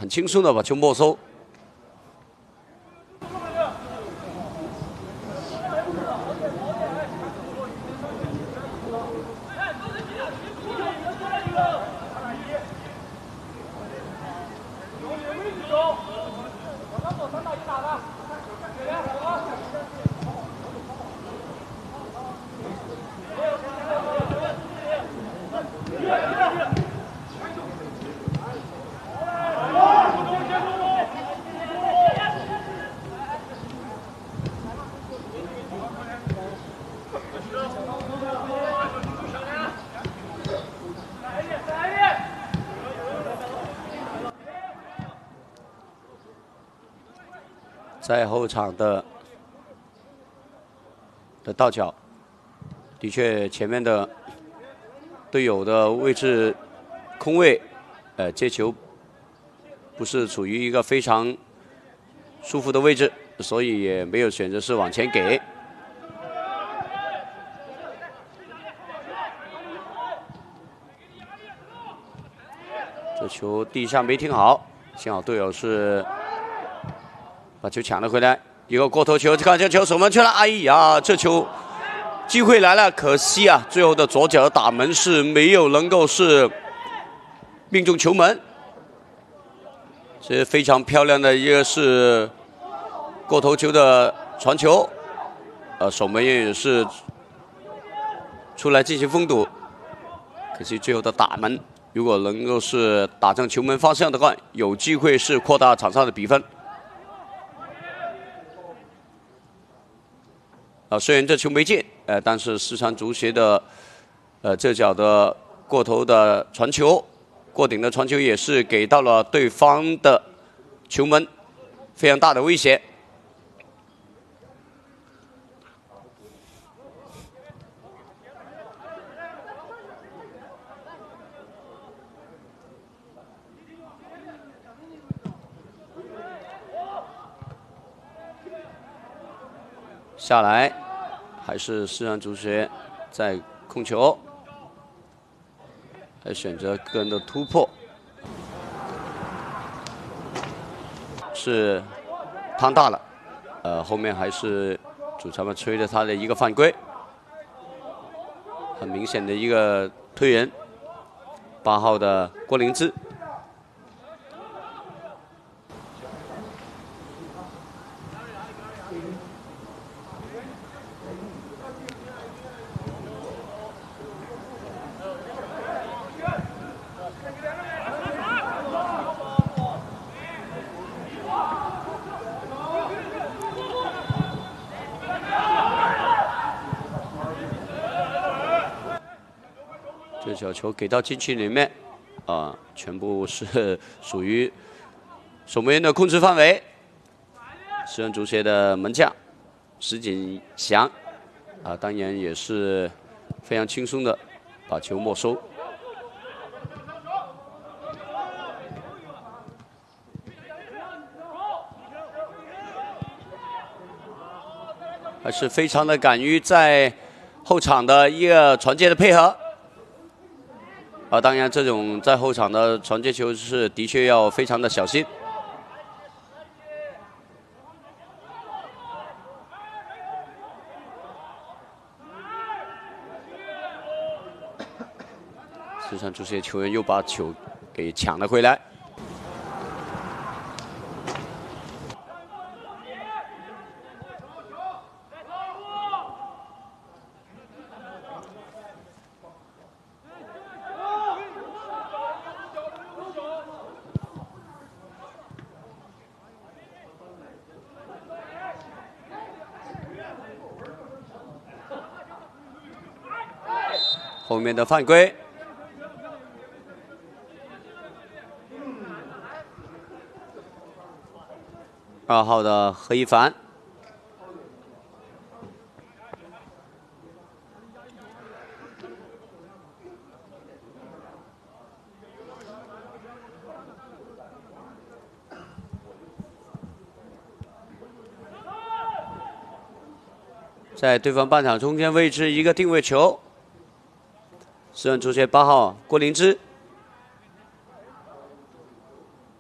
很轻松的把球没收。在后场的倒脚，的确前面的队友的位置空位，接球不是处于一个非常舒服的位置，所以也没有选择是往前给。这球第一下没停好，幸好队友是把球抢了回来，一个过头球，看这球守门去了，哎呀，这球机会来了，可惜啊，最后的左脚打门是没有能够是命中球门。这是非常漂亮的一个是过头球的传球，守门员也是出来进行封堵，可惜最后的打门，如果能够是打正球门方向的话，有机会是扩大场上的比分。虽然这球没进，但是四川足协的这脚的过头的传球，过顶的传球也是给到了对方的球门非常大的威胁。下来，还是四川足协在控球，还选择个人的突破，是趟大了，后面还是主裁判吹了他的一个犯规，很明显的一个推人，8号的郭灵芝。这小球给到禁区里面，全部是属于守门员的控制范围。四川足协的门将石锦祥，当然也是非常轻松的把球没收。还是非常的敢于在后场的一个传接的配合。当然，这种在后场的传接球是的确要非常的小心。四川足协球员又把球给抢了回来。后面的犯规，2号的何一凡，在对方半场中间位置一个定位球。四川足协8号郭灵芝